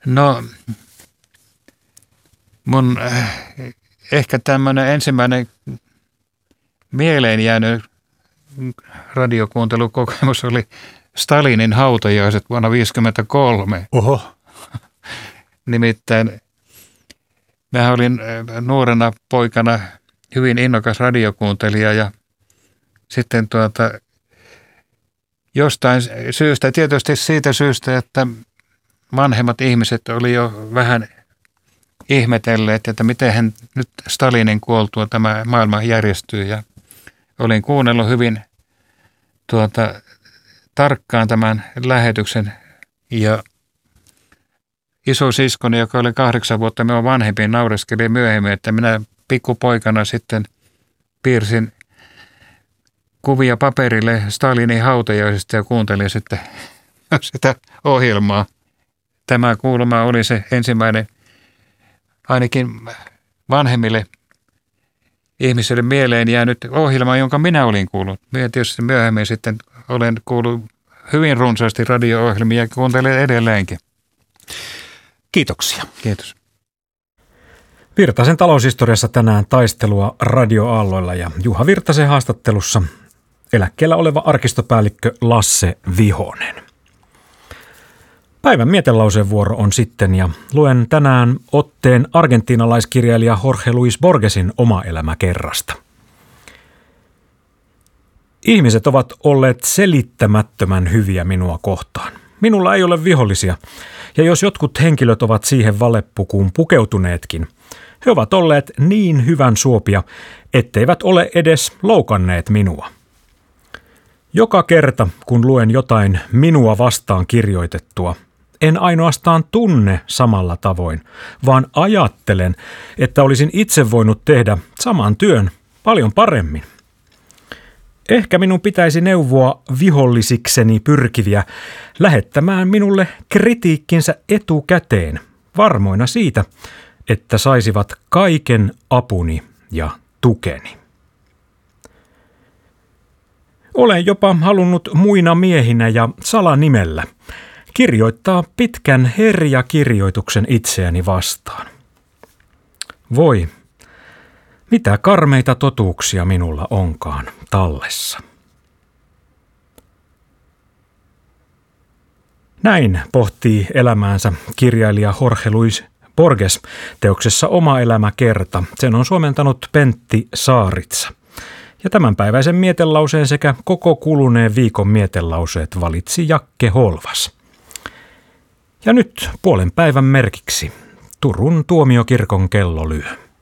No, mun ehkä tämmöinen ensimmäinen mieleen jäänyt radiokuuntelukokemus oli Stalinin hautajaiset vuonna 1953. Oho. Nimittäin mä olin nuorena poikana hyvin innokas radiokuuntelija ja sitten jostain syystä, tietysti siitä syystä, että vanhemmat ihmiset oli jo vähän ihmetelleet, että miten nyt Stalinin kuoltua tämä maailma järjestyy ja olin kuunnellut hyvin tarkkaan tämän lähetyksen ja isosiskoni, joka oli 8 vuotta minua vanhempi, naureskeli myöhemmin, että minä pikkupoikana sitten piirsin kuvia paperille Stalinin hautajaisista ja kuuntelin sitten sitä ohjelmaa. Tämä kuulema oli se ensimmäinen, ainakin vanhemmille ihmisille mieleen jäänyt ohjelma, jonka minä olin kuullut. Minä tietysti myöhemmin sitten olen kuullut hyvin runsaasti radio-ohjelmia ja kuuntelen edelleenkin. Kiitoksia. Kiitos. Virtasen taloushistoriassa tänään taistelua radioaalloilla ja Juha Virtasen haastattelussa eläkkeellä oleva arkistopäällikkö Lasse Vihonen. Päivän mietelauseen vuoro on sitten ja luen tänään otteen argentiinalaiskirjailija Jorge Luis Borgesin oma-elämäkerrasta. Ihmiset ovat olleet selittämättömän hyviä minua kohtaan. Minulla ei ole vihollisia, ja jos jotkut henkilöt ovat siihen valepukuun pukeutuneetkin, he ovat olleet niin hyvän suopia, etteivät ole edes loukanneet minua. Joka kerta, kun luen jotain minua vastaan kirjoitettua, en ainoastaan tunne samalla tavoin, vaan ajattelen, että olisin itse voinut tehdä saman työn paljon paremmin. Ehkä minun pitäisi neuvoa vihollisikseni pyrkiviä lähettämään minulle kritiikkinsä etukäteen, varmoina siitä, että saisivat kaiken apuni ja tukeni. Olen jopa halunnut muina miehinä ja salanimellä kirjoittaa pitkän herjakirjoituksen itseäni vastaan. Voi, mitä karmeita totuuksia minulla onkaan tallessa. Näin pohtii elämäänsä kirjailija Jorge Luis Borges teoksessa Oma elämä kerta. Sen on suomentanut Pentti Saaritsa. Ja tämänpäiväisen mietelauseen sekä koko kuluneen viikon mietelauseet valitsi Jakke Holvas. Ja nyt puolen päivän merkiksi Turun tuomiokirkon kello lyö.